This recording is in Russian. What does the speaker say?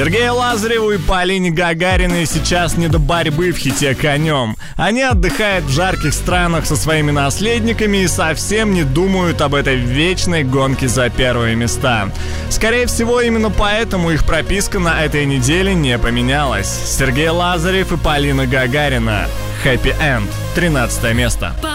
Сергею Лазареву и Полине Гагариной сейчас не до борьбы в хите «Конем». Они отдыхают в жарких странах со своими наследниками и совсем не думают об этой вечной гонке за первые места. Скорее всего, именно поэтому их прописка на этой неделе не поменялась. Сергей Лазарев и Полина Гагарина. Happy End. 13 место.